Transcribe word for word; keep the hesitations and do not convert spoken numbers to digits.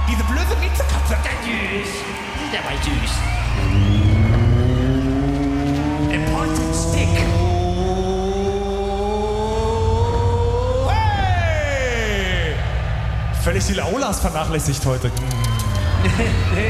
Diese blöde Miezekatze, der süß. Der war süß. A pointed stick. Hey! Völlig die Aulas vernachlässigt heute.